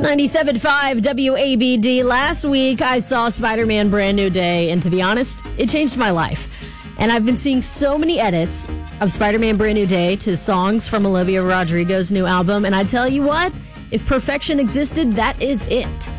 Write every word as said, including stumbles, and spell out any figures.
ninety-seven point five W A B D. Last week, I saw Spider-Man Brand New Day, and to be honest, it changed my life. And I've been seeing so many edits of Spider-Man Brand New Day to songs from Olivia Rodrigo's new album, and I tell you what, if perfection existed, that is it.